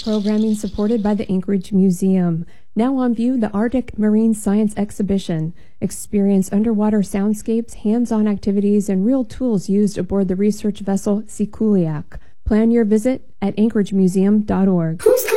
Programming supported by the Anchorage Museum. Now on view, the Arctic Marine Science Exhibition. Experience underwater soundscapes, hands-on activities, and real tools used aboard the research vessel Sikuliaq. Plan your visit at anchoragemuseum.org.